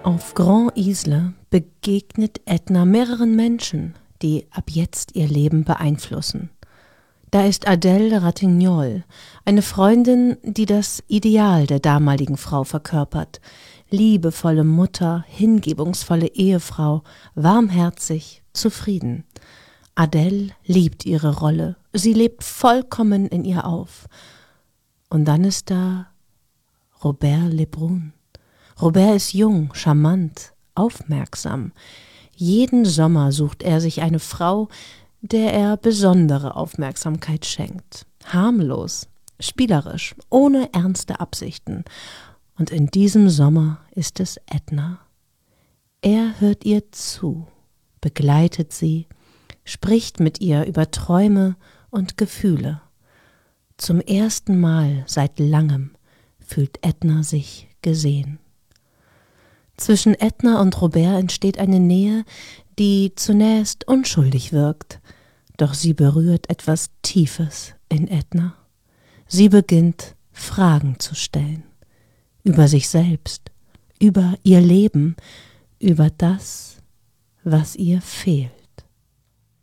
Auf Grand Isle begegnet Edna mehreren Menschen, die ab jetzt ihr Leben beeinflussen. Da ist Adèle Ratignolle, eine Freundin, die das Ideal der damaligen Frau verkörpert. Liebevolle Mutter, hingebungsvolle Ehefrau, warmherzig, zufrieden. Adèle liebt ihre Rolle, sie lebt vollkommen in ihr auf. Und dann ist da Robert Lebrun. Robert ist jung, charmant, aufmerksam. Jeden Sommer sucht er sich eine Frau, der er besondere Aufmerksamkeit schenkt. Harmlos, spielerisch, ohne ernste Absichten. Und in diesem Sommer ist es Edna. Er hört ihr zu, begleitet sie, spricht mit ihr über Träume und Gefühle. Zum ersten Mal seit langem fühlt Edna sich gesehen. Zwischen Edna und Robert entsteht eine Nähe, die zunächst unschuldig wirkt, doch sie berührt etwas Tiefes in Edna. Sie beginnt, Fragen zu stellen. Über sich selbst, über ihr Leben, über das, was ihr fehlt.